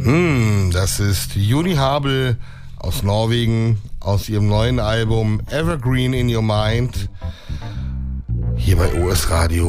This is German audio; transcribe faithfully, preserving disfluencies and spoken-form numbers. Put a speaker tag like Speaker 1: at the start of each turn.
Speaker 1: Hm, das ist Juni Habel aus Norwegen, aus ihrem neuen Album Evergreen in Your Mind, hier bei O S Radio.